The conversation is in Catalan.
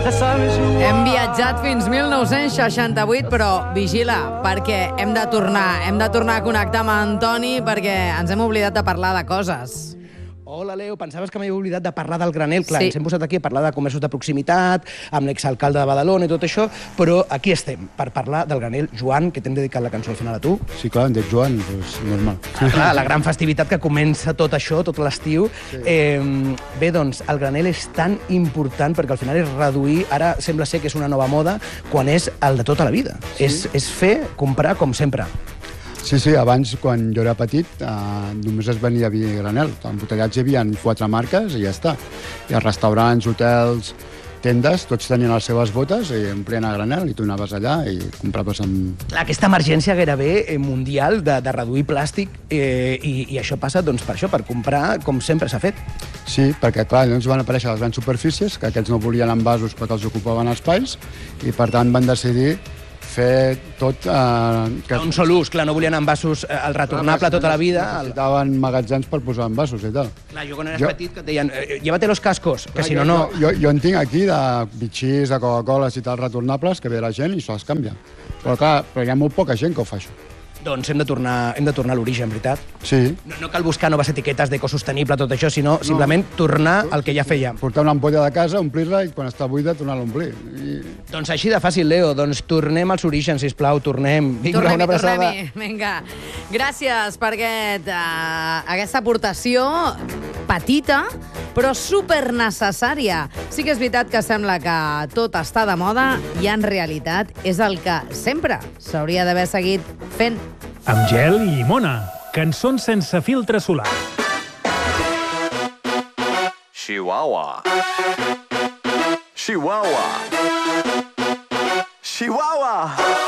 Hem viatjat fins 1968, però vigila, perquè hem de tornar a connectar amb Antoni perquè ens hem oblidat de parlar de coses. Hola, Leo, pensaves que m'havia oblidat de parlar del granel? Clar, Sí. ens hem posat aquí a parlar de comerços de proximitat, amb l'exalcalde de Badalona i tot això, però aquí estem, per parlar del granel. Joan, que t'hem dedicat la cançó al final a tu. Sí, clar, em dic Joan, doncs normal. Clar, la gran festivitat que comença tot això, tot l'estiu. Bé, doncs, el granel és tan important perquè al final és reduir, ara sembla ser que és una nova moda, quan és el de tota la vida. És fer, comprar com sempre. Sí, abans, quan jo era petit, només es venia vi granel. Embotellats hi havia 4 marques i ja està. I els restaurants, hotels, tendes, tots tenien les seves botes i omplien a granel i tu anaves allà i compraves amb... Clar, aquesta emergència gairebé mundial de reduir plàstic i això passa doncs, per això, per comprar com sempre s'ha fet. Sí, perquè clar, llavors van aparèixer les grans superfícies, que aquests no volien envasos perquè els ocupaven espais i per tant van decidir fer tot... Un sol ús, clar, no volien envasos el retornable tota la vida. Necessitaven magatzems per posar envasos i tal. Clar, jo quan eres petit que et deien llévate los cascos, que si no, no... Jo en tinc aquí de bitxís, de Coca-Coles i tal retornables que ve la gent i se les canvia. Però clar, hi ha molt poca gent que ho fa això. Doncs hem de tornar a l'origen, veritat? Sí. No cal buscar noves etiquetes d'ecosostenible, tot això, sinó simplement tornar al que ja fèiem. Portar una ampolla de casa, omplir-la i quan està buida tornar-la a omplir. Doncs així de fàcil, Leo. Doncs tornem als orígens, sisplau, tornem. Vinga, una abraçada. Vinga. Gràcies per aquesta aportació petita, però supernecessària. Sí que és veritat que sembla que tot està de moda i en realitat és el que sempre s'hauria d'haver seguit fent. Amb Gel i Mona, cançons sense filtre solar. Chihuahua. Chihuahua. Chihuahua.